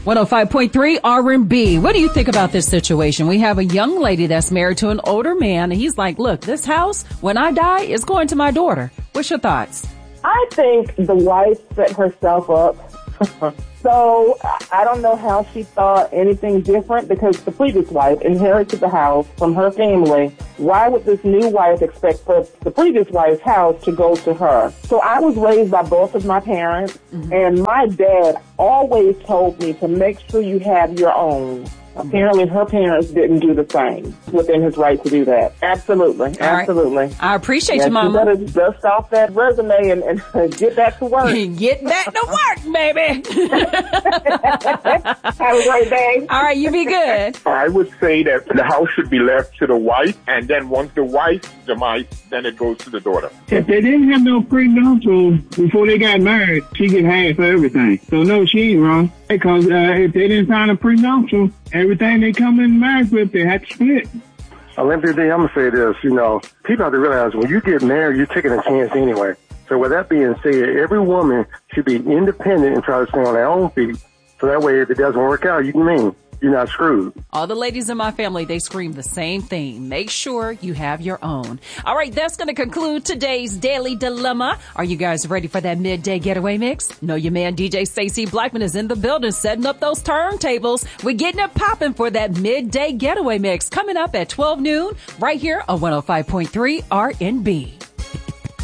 105.3 R&B. What do you think about this situation? We have a young lady that's married to an older man, and he's like, look, this house, when I die, is going to my daughter. What's your thoughts? I think the wife set herself up. So I don't know how she thought anything different because the previous wife inherited the house from her family. Why would this new wife expect for the previous wife's house to go to her? So I was raised by both of my parents, and my dad always told me to make sure you have your own. Apparently, her parents didn't do the same. Within his right to do that. Absolutely. Absolutely. Right. I appreciate you, Mama. You better dust off that resume and get back to work. Get back to work, baby. Have a great day. All right, you be good. I would say that the house should be left to the wife, and then once the wife's demise, then it goes to the daughter. If they didn't have no prenuptial before they got married, she get half of everything. So no, she ain't wrong. Because if they didn't sign a prenuptial, everything they come in marriage with, they have to split. Olympia D, I'm going to say this, people have to realize when you get married, you're taking a chance anyway. So with that being said, every woman should be independent and try to stand on their own feet. So that way, if it doesn't work out, you're not screwed. All the ladies in my family, they scream the same thing. Make sure you have your own. All right, that's going to conclude today's Daily Dilemma. Are you guys ready for that midday getaway mix? Know your man DJ Stacey Blackman is in the building setting up those turntables. We're getting it popping for that midday getaway mix coming up at 12 noon right here on 105.3 R&B.